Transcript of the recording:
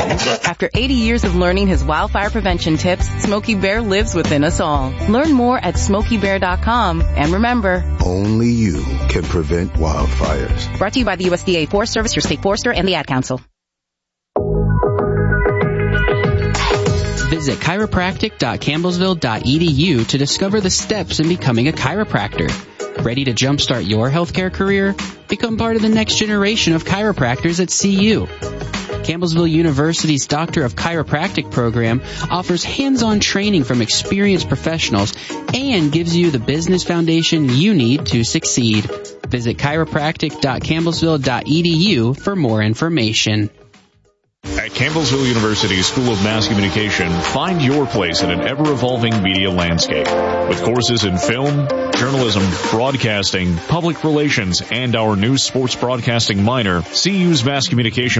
After 80 years of learning his wildfire prevention tips, Smokey Bear lives within us all. Learn more at SmokeyBear.com. And remember, only you can prevent wildfires. Brought to you by the USDA Forest Service, your state forester, and the Ad Council. Visit chiropractic.campbellsville.edu to discover the steps in becoming a chiropractor. Ready to jumpstart your healthcare career? Become part of the next generation of chiropractors at CU. Campbellsville University's Doctor of Chiropractic program offers hands-on training from experienced professionals and gives you the business foundation you need to succeed. Visit chiropractic.campbellsville.edu for more information. At Campbellsville University School of Mass Communication, find your place in an ever-evolving media landscape. With courses in film, journalism, broadcasting, public relations, and our new sports broadcasting minor, CU's Mass Communication